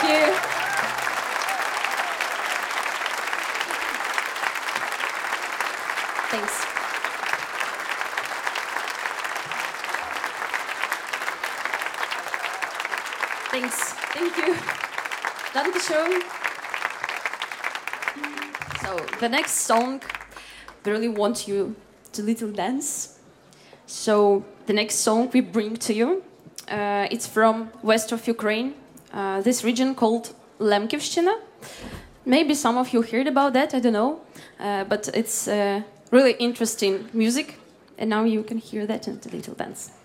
you. Thanks. Thanks. Thank you. Dankeschön. So the next song, we really want you to little dance. So the next song we bring to you, it's from west of Ukraine, this region called Lemkivshchina. Maybe some of you heard about that, I don't know. But it's really interesting music. And now you can hear that in the little dance.